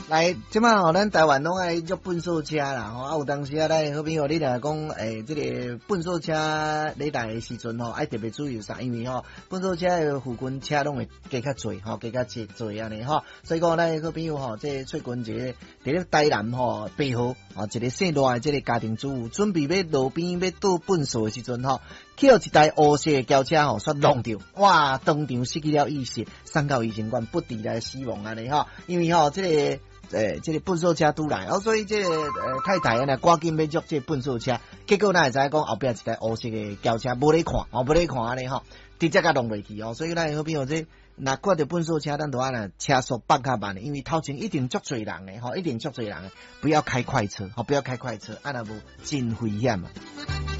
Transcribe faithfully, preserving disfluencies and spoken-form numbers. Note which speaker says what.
Speaker 1: 来，即摆吼，咱台湾拢爱做粪扫车啦，吼，啊有当时啊，咱好比如你若讲，诶，即、這個粪扫車嚟來的時陣吼，愛特別注意啥，因為吼，粪掃車的附近車攏會加較濟，吼，加較濟濟安尼吼，所以講咱好比如吼，即最近一個佇咧台南吼，八號啊，一個姓賴的即個家庭主婦，準備要路邊要倒糞掃的時陣吼，去到一台黑色的轎車吼，煞弄着，哇，當場失去了意識，送到醫生館不治來死亡安尼吼，因為吼，即、這個。誒，即、這個糞掃車拄來，哦，所以即、這個誒、呃、太太啊，趕緊要捉即個糞掃車，結果咱會知講後壁一台黑色嘅轎車，無咧看，哦，無咧看安尼吼，直接甲弄落去哦，所以咱好比如即，若掛着糞掃車，咱都安尼車速放較慢，因為頭前一定足濟人嘅，吼，一定足濟人嘅，不要開快車，吼，不要開快車，安尼無真危險啊。